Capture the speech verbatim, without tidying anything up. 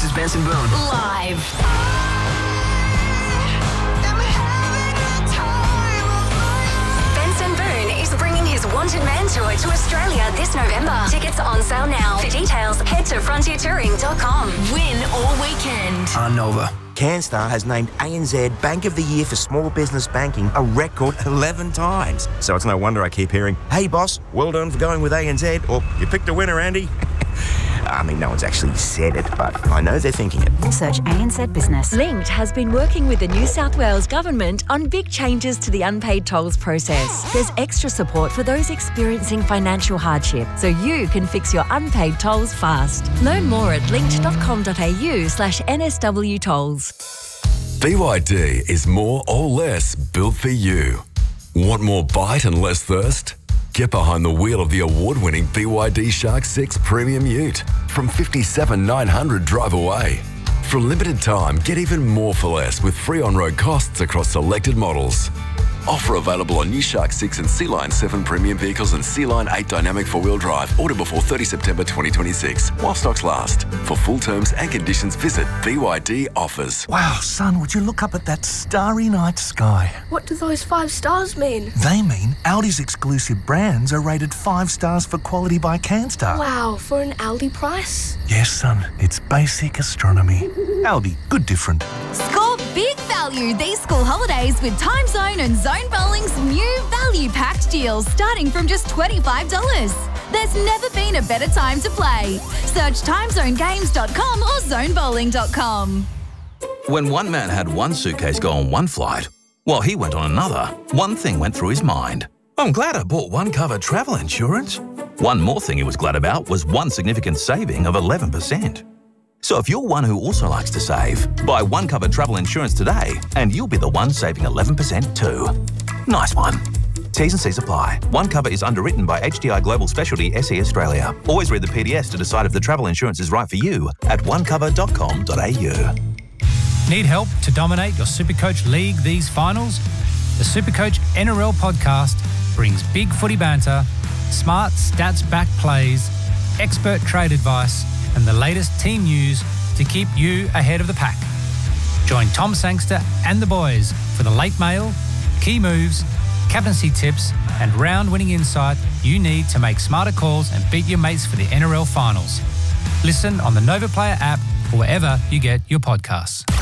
This is Benson Boone. Live. Benson Boone is bringing his Wanted Man tour to Australia this November. Tickets on sale now. For details, head to frontier touring dot com. Win all weekend. Arnova. CanStar has named A N Z Bank of the Year for Small Business Banking a record eleven times. So it's no wonder I keep hearing, "Hey boss, well done for going with A N Z," or "You picked a winner, Andy." I mean, no one's actually said it, but I know they're thinking it. Search A N Z Business. Linked has been working with the New South Wales Government on big changes to the unpaid tolls process. There's extra support for those experiencing financial hardship, so you can fix your unpaid tolls fast. Learn more at linked dot com dot a u slash N S W tolls. B Y D is more or less built for you. Want more bite and less thirst? Get behind the wheel of the award-winning B Y D Shark six Premium Ute from fifty-seven thousand nine hundred drive away. For a limited time, get even more for less with free on-road costs across selected models. Offer available on new Shark six and Sea Line seven premium vehicles and Sea Line eight dynamic four-wheel drive. Order before thirtieth September twenty twenty-six while stocks last. For full terms and conditions, visit B Y D Offers. Wow, son, would you look up at that starry night sky? What do those five stars mean? They mean Audi's exclusive brands are rated five stars for quality by CanStar. Wow, for an Audi price? Yes, son, it's basic astronomy. Audi, good different. Score big value these school holidays with Time Zone and Zone Bowling's new value-packed deals starting from just twenty-five dollars. There's never been a better time to play. Search time zone games dot com or zone bowling dot com. When one man had one suitcase go on one flight, while he went on another, one thing went through his mind. I'm glad I bought One Cover travel insurance. One more thing he was glad about was one significant saving of eleven percent. So if you're one who also likes to save, buy One Cover travel insurance today and you'll be the one saving eleven percent too. Nice one. T's and C's apply. One Cover is underwritten by H D I Global Specialty S E Australia. Always read the P D S to decide if the travel insurance is right for you at one cover dot com dot a u. Need help to dominate your Supercoach League these finals? The Supercoach N R L podcast brings big footy banter, smart stats-backed plays, expert trade advice, and the latest team news to keep you ahead of the pack. Join Tom Sangster and the boys for the late mail, key moves, captaincy tips, and round-winning insight you need to make smarter calls and beat your mates for the N R L finals. Listen on the Nova Player app or wherever you get your podcasts.